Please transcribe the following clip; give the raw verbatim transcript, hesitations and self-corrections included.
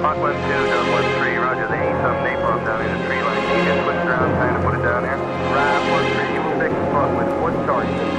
Mach one two, Delta one three, roger. They need some napalm down in the tree line. Can you just switch around, kind of put it down here? Right, one three, you will fix the spot with one charge.